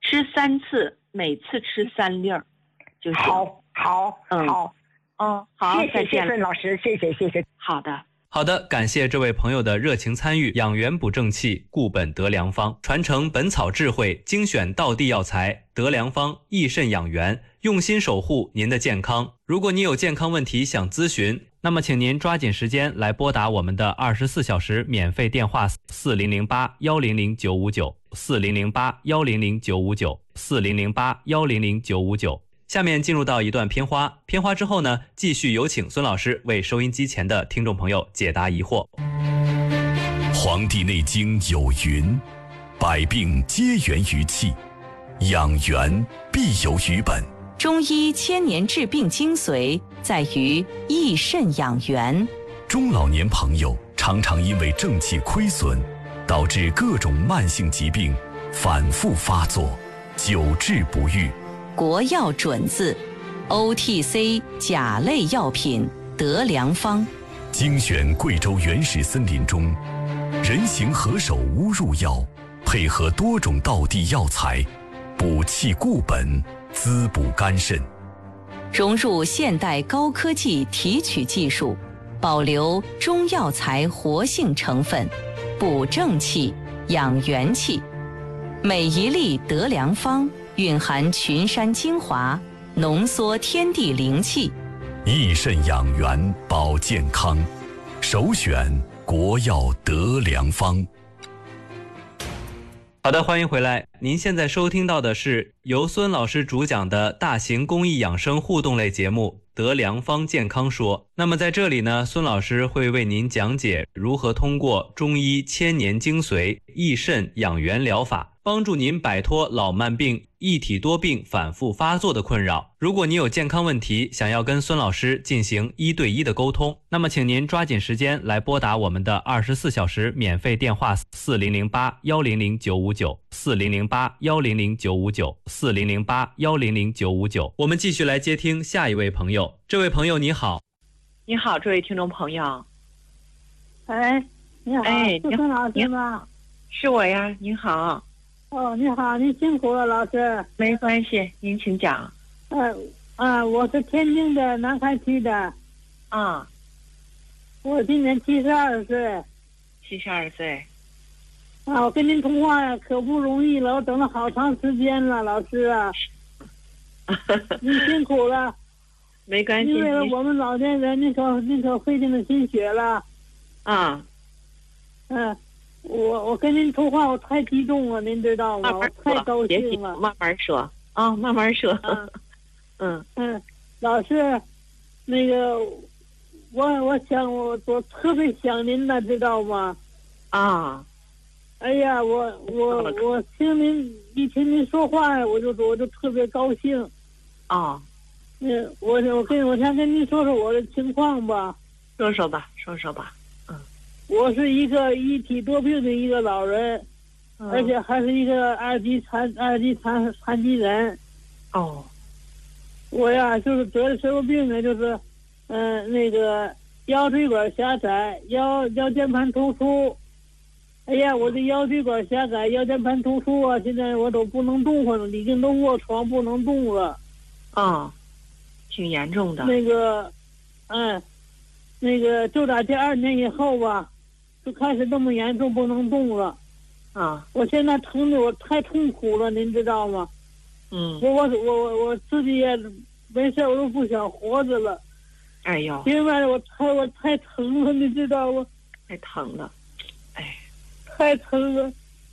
吃3次，每次吃3粒就行。 好， 好， 谢谢孙老师，谢谢。 好的，感谢这位朋友的热情参与。养元补正气，固本得良方，传承本草智慧，精选道地药材，得良方益肾养元，用心守护您的健康。如果你有健康问题想咨询，那么请您抓紧时间来拨打我们的24小时免费电话4008-100-959 4008-100-959 4008-100-959。下面进入到一段片花，片花之后呢，继续有请孙老师为收音机前的听众朋友解答疑惑。 黄帝内经有云，百病皆源于气，养元必有于本。 中医千年治病精髓在于益肾养元。 中老年朋友常常因为正气亏损，导致各种慢性疾病反复发作，久治不愈。 国药准字 OTC 甲类药品得良方， 精选贵州原始森林中人形何首乌入药，配合多种道地药材，补气固本，滋补肝肾， 融入现代高科技提取技术，保留中药材活性成分，补正气养元气。每一粒得良方蕴含群山精华，浓缩天地灵气， 益肾养元保健康，首选国药得良方。 好的，欢迎回来。您现在收听到的是由孙老师主讲的大型公益养生互动类节目《得良方健康说》。那么在这里呢，孙老师会为您讲解如何通过中医千年精髓益肾养元疗法，帮助您摆脱老慢病、一体多病反复发作的困扰。如果你有健康问题，想要跟孙老师进行1对1的沟通，那么请您抓紧时间来拨打我们的24小时免费电话4008-100-959 4008-100-959 4008-100-959。我们继续来接听下一位朋友。这位朋友你好。 你好，这位听众朋友。 哎，你好，是孙老师吗？ 是我呀，您好。 哦，你好，您辛苦了，老师。 没关系，您请讲。 我是天津的南开区的。我今年72岁。 72岁。 我跟您通话呀，可不容易了，我等了好长时间了，老师啊。您辛苦了。 没关系。 因为我们老年人，您可费尽了心血了。我跟您通话，我太激动了，您知道吗？我太高兴了。 慢慢说啊，慢慢说。 老师，那个，我特别想您了，知道吗？哎呀，我听您说话，我就特别高兴。我想跟您说说我的情况吧。 说吧。 我是一个一体多病的一个老人，而且还是一个二级残疾人。我呀，就是得的什么病呢？就是那个腰椎管狭窄，腰间盘突出。哎呀，我的腰椎管狭窄，腰间盘突出啊！现在我都不能动了，已经都卧床不能动了。 挺严重的。 就打这2年以后吧，就开始那么严重，不能动了。我现在疼的我太痛苦了，您知道吗？我自己也没事，我都不想活着了。 哎呦！ 另外我太疼了，你知道吗？ 太疼了， 太疼了。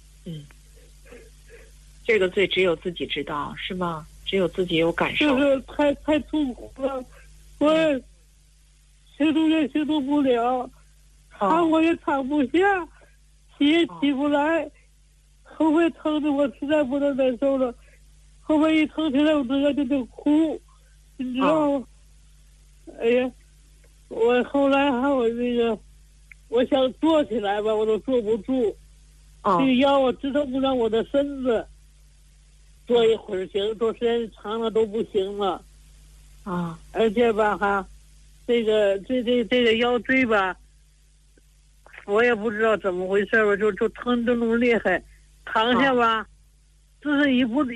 这个罪只有自己知道，是吗？只有自己有感受。 就是太痛苦了，我行动也行动不了，躺我也躺不下，起也起不来，后背疼的我实在不能忍受了，后背一疼起来我就哭，你知道吗？哎呀，我后来还有那个，我想坐起来吧，我都坐不住，这个腰我支撑不了我的身子，坐一会儿行，坐时间长了都不行了，而且吧这个腰椎吧，我也不知道怎么回事吧，就疼得那么厉害，躺下吧，姿势一不